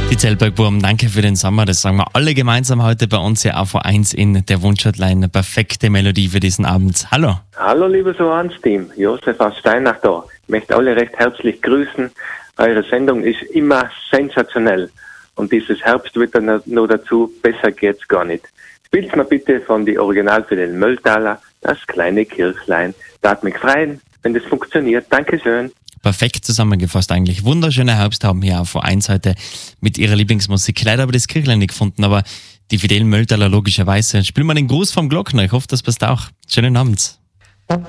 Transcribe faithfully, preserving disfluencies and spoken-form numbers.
Die Zellbergbuben, danke für den Sommer. Das sagen wir alle gemeinsam heute bei uns hier auf A eins in der Wunschhotline. Eine perfekte Melodie für diesen Abend. Hallo. Hallo, liebes O eins-Team. Josef aus Steinach da. Ich möchte alle recht herzlich grüßen. Eure Sendung ist immer sensationell. Und dieses Herbstwetter noch dazu, besser geht's gar nicht. Spielt's mir bitte von die Original für den Mölltaler, das kleine Kirchlein. Darf mich freuen, wenn das funktioniert. Dankeschön. Perfekt zusammengefasst eigentlich. Wunderschöner Herbst haben hier auf A eins heute mit ihrer Lieblingsmusik. Leider habe ich das Kirchlein nicht gefunden, aber die Fidel Mölltaler logischerweise. Spielen wir den Gruß vom Glockner. Ich hoffe, das passt auch. Schönen Abend.